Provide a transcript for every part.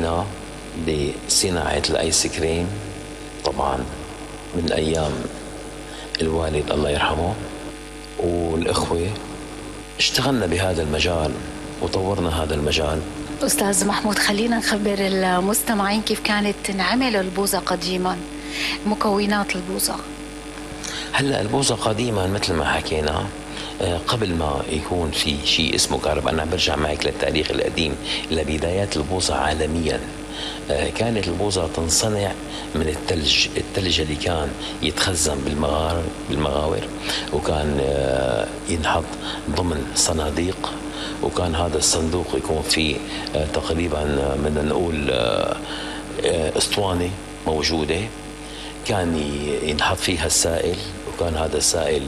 بدينا بصناعة الآيس كريم طبعا من أيام الوالد الله يرحمه والإخوة. اشتغلنا بهذا المجال وطورنا هذا المجال. أستاذ محمود، خلينا نخبر المستمعين كيف كانت تنعمل البوظة قديما، مكونات البوظة. هلأ البوظة قديما مثل ما حكينا قبل ما يكون في شيء اسمه كهرباء. أنا برجع معك للتاريخ القديم لبدايات البوظة عالميا. كانت البوظة تنصنع من الثلج اللي كان يتخزن بالمغاور وكان ينحط ضمن صناديق، وكان هذا الصندوق يكون فيه تقريبا بدنا نقول اسطوانة موجودة كان ينحط فيها السائل، وكان هذا السائل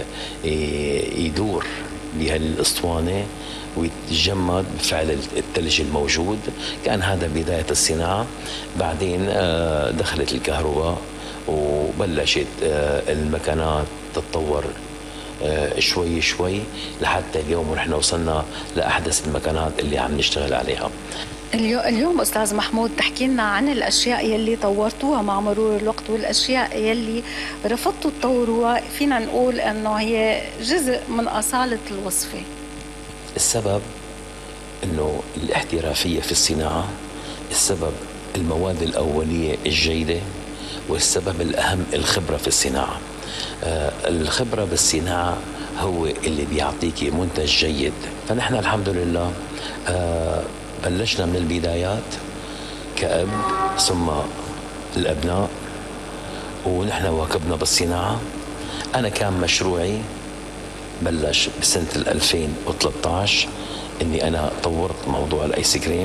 يدور بهالاسطوانة ويتجمد بفعل الثلج الموجود. كان هذا بداية الصناعة. بعدين دخلت الكهرباء وبلشت المكانات تتطور شوي شوي لحتى اليوم نحن وصلنا لأحدث المكانات اللي عم نشتغل عليها. اليوم أستاذ محمود تحكي لنا عن الأشياء يلي طورتوها مع مرور الوقت والأشياء يلي رفضتوا تطوروها، فينا نقول أنه هي جزء من أصالة الوصفة. السبب أنه الاحترافية في الصناعة، السبب المواد الأولية الجيدة، والسبب الأهم الخبرة في الصناعة. الخبرة بالصناعة هو اللي بيعطيك منتج جيد. فنحن الحمد لله بلشنا من البدايات كأب ثم الأبناء، ونحن واكبنا بالصناعة. أنا كان مشروعي بلش بسنة 2013 إني أنا طورت موضوع الآيس كريم.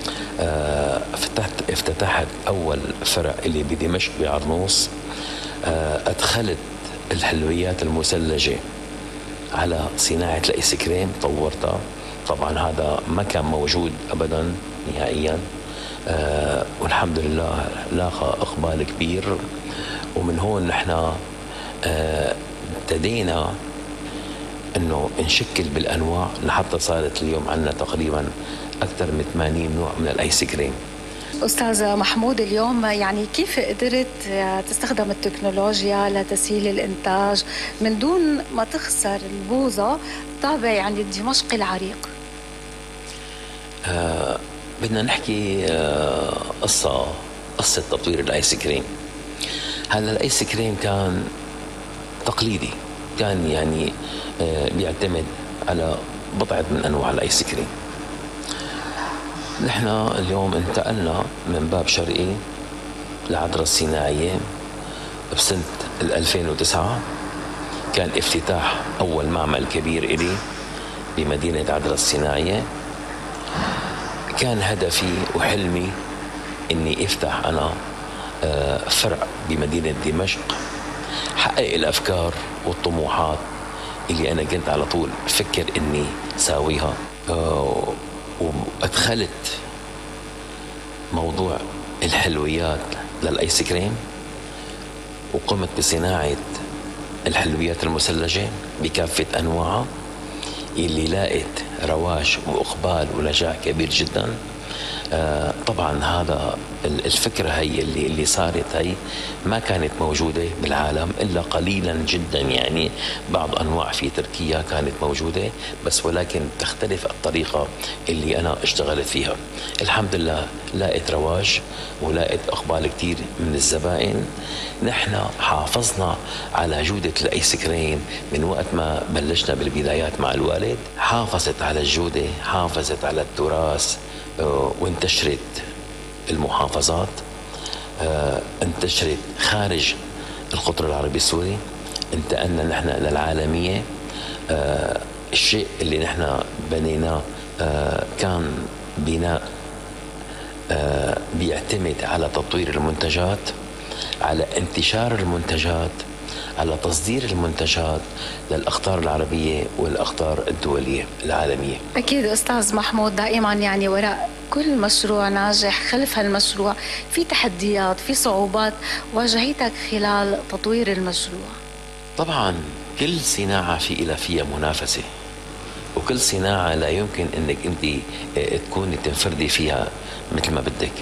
افتتحت أول فرع اللي بدمشق بعرنوس. أدخلت الحلويات المثلجة على صناعة الآيس كريم، طورتها. طبعا هذا ما كان موجود أبدا نهائيا. والحمد لله لاقى إقبال كبير. ومن هون نحن ابتدينا انه نشكل بالانواع لحتى صارت اليوم عندنا تقريبا اكثر من 80 نوع من الايس كريم. أستاذ محمود، اليوم يعني كيف قدرت تستخدم التكنولوجيا لتسهيل الإنتاج من دون ما تخسر البوظة طابع يعني الدمشقي العريق؟ بدنا نحكي قصة تطوير الآيس كريم. هلا الآيس كريم كان تقليدي، كان يعني بيعتمد على بضعة من أنواع الآيس كريم. نحن اليوم انتقلنا من باب شرقي لعذرة الصناعية بسنة 2009. كان افتتاح أول معمل كبير إلي بمدينة عذرة الصناعية. كان هدفي وحلمي إني افتح أنا فرع بمدينة دمشق، حقق الأفكار والطموحات اللي أنا كنت على طول فكر إني ساويها. وأدخلت موضوع الحلويات للآيس كريم، وقمت بصناعة الحلويات المثلجة بكافة أنواعها اللي لاقت رواج وإقبال ونجاح كبير جدا. طبعا هذا الفكرة هي اللي صارت هي ما كانت موجودة بالعالم إلا قليلا جدا. يعني بعض أنواع في تركيا كانت موجودة بس، ولكن تختلف الطريقة اللي أنا اشتغلت فيها. الحمد لله لاقت رواج ولاقت إقبال كتير من الزبائن. نحن حافظنا على جودة الآيس كريم من وقت ما بلشنا بالبدايات مع الوالد. حافظت على الجودة، حافظت على التراث، وانتشرت المحافظات، انتشرت خارج القطر العربي السوري، انتقلنا نحن للعالمية. الشيء اللي نحن بنيناه كان بناء بيعتمد على تطوير المنتجات، على انتشار المنتجات، على تصدير المنتجات للأقطار العربية والأقطار الدولية العالمية. أكيد أستاذ محمود، دائما يعني وراء كل مشروع ناجح خلف هالمشروع في تحديات، في صعوبات واجهتك خلال تطوير المشروع. طبعا كل صناعة فيها منافسة، وكل صناعة لا يمكن انك انت تكوني تنفردي فيها مثل ما بدك.